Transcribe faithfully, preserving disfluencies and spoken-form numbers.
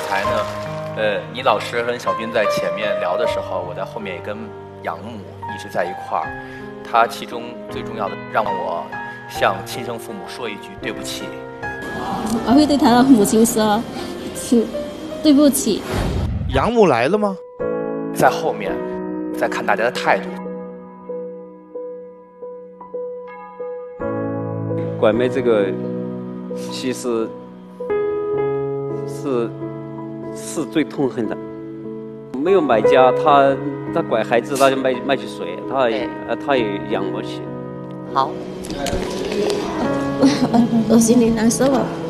才呢，呃，倪老师跟小军在前面聊的时候，我在后面也跟养母一直在一块儿。他其中最重要的，让我向亲生父母说一句对不起。 我会对他的母亲说，请对不起。 养母来了吗？ 在后面，在看大家的态度。 拐卖这个，其实是是最痛恨的。没有买家，他他拐孩子，他就卖卖去水，他也呃他也养不起。 好， 我我心里难受啊。